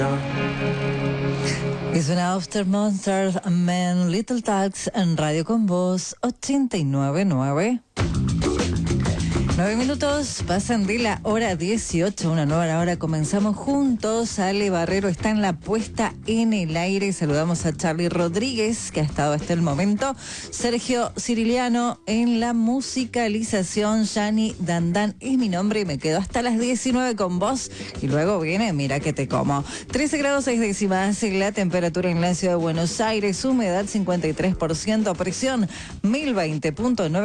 Es una After Monsters Man Little Talks en Radio Con Voz 89.9. 9 minutos pasan de la hora 18, una nueva hora. Comenzamos juntos. Ale Barrero está en la puesta en el aire. Saludamos a Charlie Rodríguez, que ha estado hasta el momento. Sergio Ciriliano en la musicalización. Yani Dandán es mi nombre y me quedo hasta las 19 con vos. Y luego viene Mira que te como. 13 grados 6 décimas la temperatura en la ciudad de Buenos Aires. Humedad 53%, presión 1020.9.